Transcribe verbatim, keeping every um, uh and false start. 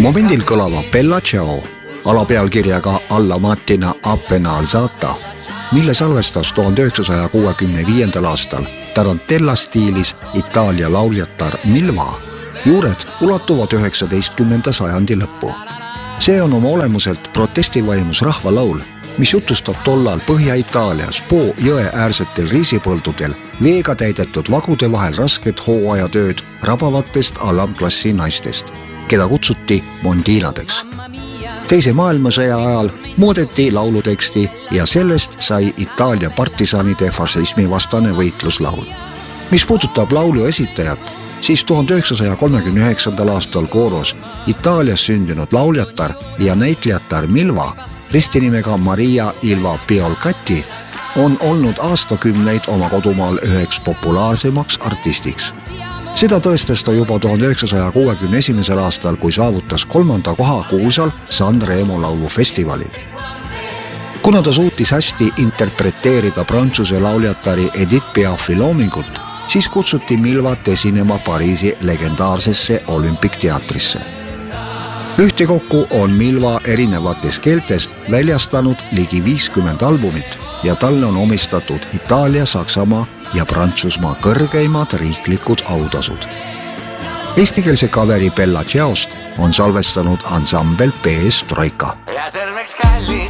Momendil kõlava Bella Ciao alapealkirjaga Alla mattina appena alzata, mille salvestas tuhande üheksasaja kuuekümne viiendal aastal tarantella stiilis Itaalia lauljatar Milva, juured ulatuvad üheksateistkümnenda sajandi lõppu. See on oma olemuselt protestivaimus rahvalaul, mis jutustab tollal Põhja-Itaalias Po jõe äärsetel riisipõldudel veega täidetud vagude vahel rasket hooajatööd rabavatest alamklassi naistest, keda kutsuti mondinadeks. Teise maailmasõja ajal muudeti lauluteksti ja sellest sai Itaalia partisanide fašismi vastane võitluslaul. Mis puudutab laulu esitajat, siis tuhande üheksasaja kolmekümne üheksandal aastal kooros Itaalias sündinud lauljatar ja näitlejatar Milva, ristinimega Maria Ilva Piolcati, on olnud aastakümneid oma kodumaal üheks populaarsemaks artistiks. Seda tõestas ta juba tuhande üheksasaja kuuekümne esimesel aastal, kui saavutas kolmanda koha kuulsal San Remo laulufestivalil. Kuna ta suutis hästi interpreteerida prantsuse lauljatari Edith Piafi loomingut, siis kutsuti Milvat esinema Pariisi legendaarsesse Olümpikteatrisse. Ühtekokku on Milva erinevates keeltes väljastanud ligi viiskümmend albumit ja talle on omistatud Itaalia, Saksamaa ja Prantsusmaa kõrgeimad riiklikud autasud. Eestikeelse kaveri Bella Ciaost on salvestanud ansambel P S Troika. Ja terveks kallis